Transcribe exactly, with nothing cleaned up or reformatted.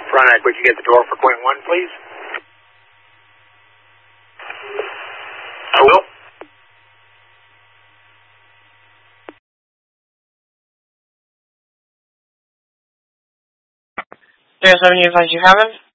Front, would you get the door for Quint one, please? I will. three oh seven, you advise you have him?